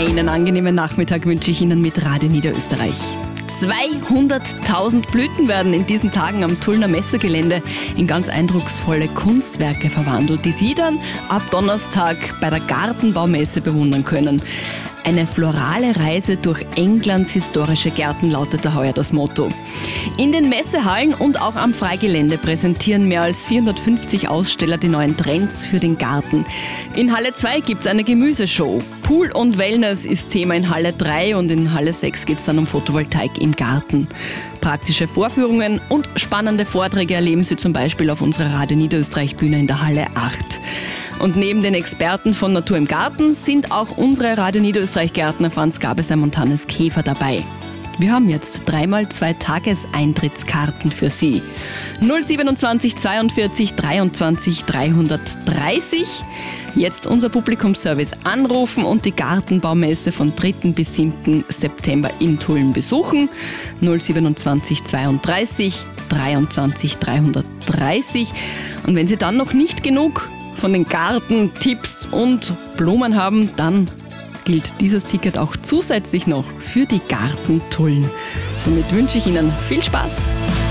Einen angenehmen Nachmittag wünsche ich Ihnen mit Radio Niederösterreich. 200.000 Blüten werden in diesen Tagen am Tullner Messegelände in ganz eindrucksvolle Kunstwerke verwandelt, die Sie dann ab Donnerstag bei der Gartenbaumesse bewundern können. Eine florale Reise durch Englands historische Gärten lautet da heuer das Motto. In den Messehallen und auch am Freigelände präsentieren mehr als 450 Aussteller die neuen Trends für den Garten. In Halle 2 gibt es eine Gemüseshow. Pool und Wellness ist Thema in Halle 3 und in Halle 6 geht es dann um Photovoltaik im Garten. Praktische Vorführungen und spannende Vorträge erleben Sie zum Beispiel auf unserer Radio Niederösterreich Bühne in der Halle 8. Und neben den Experten von Natur im Garten sind auch unsere Radio Niederösterreich Gärtner Franz Gabesheim und Hannes Käfer dabei. Wir haben jetzt 3x2 Tageseintrittskarten für Sie. 027 42 23 330. Jetzt unser Publikumsservice anrufen und die Gartenbaumesse von 3. bis 7. September in Tulln besuchen. 027 32 23 330. Und wenn Sie dann noch nicht genug von den Gartentipps und Blumen haben, dann gilt dieses Ticket auch zusätzlich noch für die Gartentulln. Somit wünsche ich Ihnen viel Spaß.